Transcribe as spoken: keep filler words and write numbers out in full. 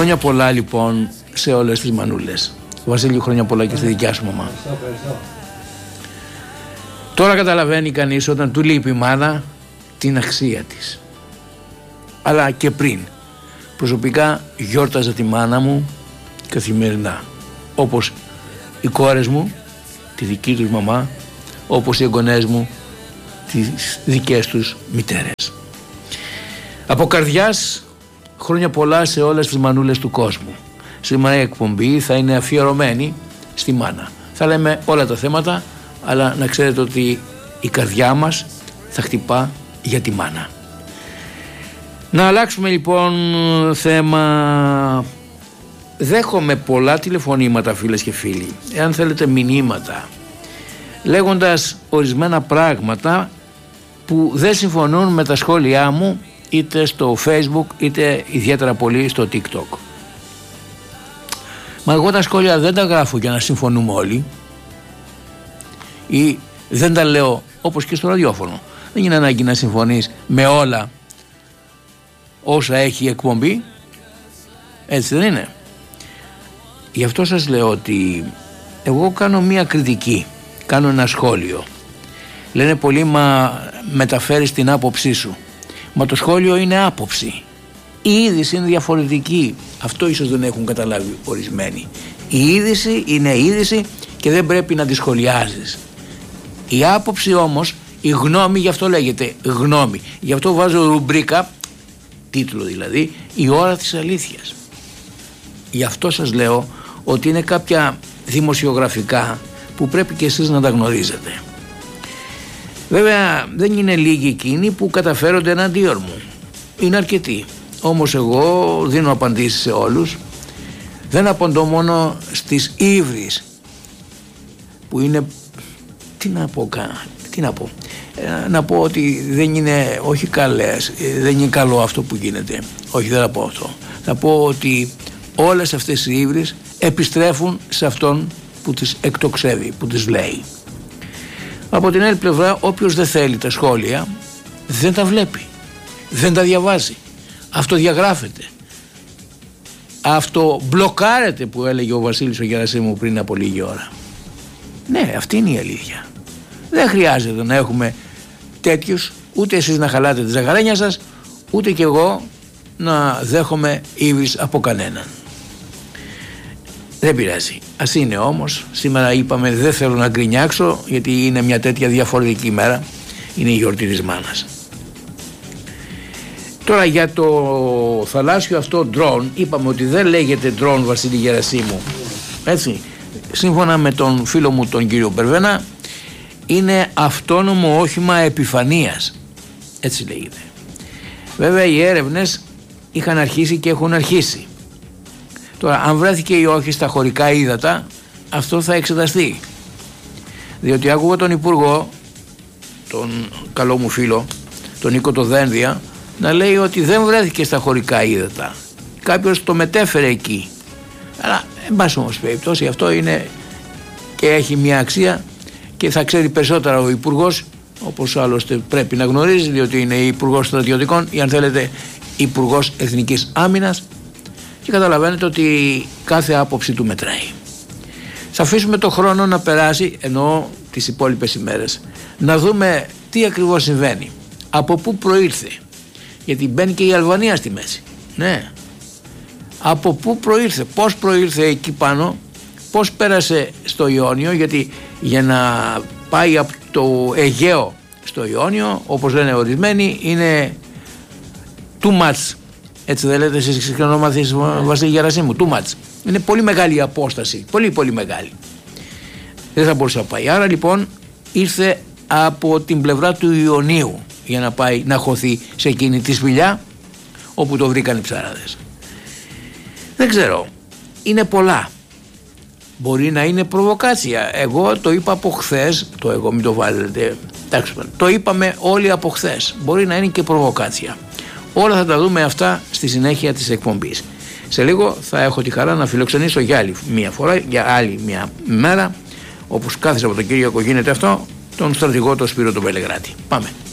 Χρόνια πολλά λοιπόν σε όλες τις μανούλες. Βασίλη, χρόνια πολλά και στη δικιά σου μαμά. Ευχαριστώ, ευχαριστώ. Τώρα καταλαβαίνει κανείς όταν του λείπει η μάνα την αξία της. Αλλά και πριν. Προσωπικά γιόρταζα τη μάνα μου καθημερινά. Όπως οι κόρες μου, τη δική τους μαμά, όπως οι εγγονές μου, τις δικές τους μητέρες. Από καρδιάς, χρόνια πολλά σε όλες τις μανούλες του κόσμου. Σήμερα η εκπομπή θα είναι αφιερωμένη στη μάνα. Θα λέμε όλα τα θέματα, αλλά να ξέρετε ότι η καρδιά μας θα χτυπά για τη μάνα. Να αλλάξουμε λοιπόν θέμα. Δέχομαι πολλά τηλεφωνήματα, φίλες και φίλοι, εάν θέλετε μηνύματα, λέγοντας ορισμένα πράγματα που δεν συμφωνούν με τα σχόλιά μου, είτε στο Facebook είτε ιδιαίτερα πολύ στο TikTok. Μα εγώ τα σχόλια δεν τα γράφω για να συμφωνούμε όλοι, ή δεν τα λέω όπως και στο ραδιόφωνο. Δεν είναι ανάγκη να συμφωνείς με όλα όσα έχει η εκπομπή, έτσι δεν είναι? Γι' αυτό σας λέω ότι εγώ κάνω μία κριτική, κάνω ένα σχόλιο. Λένε πολλοί, μα μεταφέρεις την άποψή σου. Μα το σχόλιο είναι άποψη. Η είδηση είναι διαφορετική. Αυτό ίσως δεν έχουν καταλάβει ορισμένοι. Η είδηση είναι είδηση και δεν πρέπει να τη σχολιάζεις. Η άποψη όμως, η γνώμη, γι' αυτό λέγεται γνώμη. Γι' αυτό βάζω ρουμπρίκα, τίτλο δηλαδή, η ώρα της αλήθειας. Γι' αυτό σας λέω ότι είναι κάποια δημοσιογραφικά που πρέπει και εσείς να τα γνωρίζετε. Βέβαια δεν είναι λίγοι εκείνοι που καταφέρονται εναντίον μου. Είναι αρκετοί. Όμως εγώ δίνω απαντήσεις σε όλους. Δεν απαντώ μόνο στις ύβρις που είναι, τι να πω, τι να πω ε, να πω ότι δεν είναι, όχι καλές, δεν είναι καλό αυτό που γίνεται. Όχι, δεν θα πω αυτό. Θα πω ότι όλες αυτές οι ύβρις επιστρέφουν σε αυτόν που τις εκτοξεύει, που τις λέει. Από την άλλη πλευρά, όποιος δεν θέλει τα σχόλια δεν τα βλέπει, δεν τα διαβάζει, αυτοδιαγράφεται, αυτομπλοκάρεται, που έλεγε ο Βασίλης ο Γερασίμου πριν από λίγη ώρα. Ναι, αυτή είναι η αλήθεια. Δεν χρειάζεται να έχουμε τέτοιους, ούτε εσείς να χαλάτε τη ζαχαρένια σας, ούτε κι εγώ να δέχομαι ύβρις από κανέναν. Δεν πειράζει. Ας είναι όμως. Σήμερα είπαμε δεν θέλω να γκρινιάξω, γιατί είναι μια τέτοια διαφορετική μέρα. Είναι η γιορτή της μάνας. Τώρα για το θαλάσσιο αυτό drone, είπαμε ότι δεν λέγεται drone, Βασίλη Γερασίμου. Έτσι. Σύμφωνα με τον φίλο μου τον κύριο Μπερβένα, είναι αυτόνομο όχημα επιφανείας. Έτσι λέγεται. Βέβαια οι έρευνες είχαν αρχίσει και έχουν αρχίσει. Τώρα, αν βρέθηκε ή όχι στα χωρικά ύδατα, αυτό θα εξεταστεί. Διότι άκουγα τον Υπουργό, τον καλό μου φίλο, τον Νίκο το Δένδια, να λέει ότι δεν βρέθηκε στα χωρικά ύδατα. Κάποιος το μετέφερε εκεί. Αλλά, εν πάση όμως περιπτώσει, αυτό είναι και έχει μια αξία και θα ξέρει περισσότερα ο Υπουργός, όπως άλλωστε πρέπει να γνωρίζει, διότι είναι Υπουργός Στρατιωτικών ή αν θέλετε Υπουργός Εθνικής Άμυνας. Και καταλαβαίνετε ότι κάθε άποψη του μετράει. Θα αφήσουμε το χρόνο να περάσει, ενώ τις υπόλοιπες ημέρες, να δούμε τι ακριβώς συμβαίνει, από πού προήλθε, γιατί μπαίνει και η Αλβανία στη μέση. Ναι, από πού προήλθε, πώς προήλθε εκεί πάνω, πώς πέρασε στο Ιόνιο, γιατί για να πάει από το Αιγαίο στο Ιόνιο, όπως λένε ορισμένοι, είναι too much. Έτσι δεν λέτε εσείς συχνομαθείς, Βασίλη Γερασίμου? Too much. Είναι πολύ μεγάλη η απόσταση. Πολύ πολύ μεγάλη. Δεν θα μπορούσε να πάει. Άρα λοιπόν ήρθε από την πλευρά του Ιωνίου για να πάει να χωθεί σε εκείνη τη σπηλιά όπου το βρήκαν οι ψάραδες. Δεν ξέρω. Είναι πολλά. Μπορεί να είναι προβοκάτσια. Εγώ το είπα από χθες. Το εγώ μην το βάλετε. Εντάξει, το είπαμε όλοι από χθες. Μπορεί να είναι και προβοκάτσια. Όλα θα τα δούμε αυτά στη συνέχεια της εκπομπής. Σε λίγο θα έχω τη χαρά να φιλοξενήσω για άλλη μια φορά, για άλλη μια μέρα, όπως κάθε Σαββατοκύριακο γίνεται αυτό, τον στρατηγό τον Σπύρο τον Πελεγράτη. Πάμε.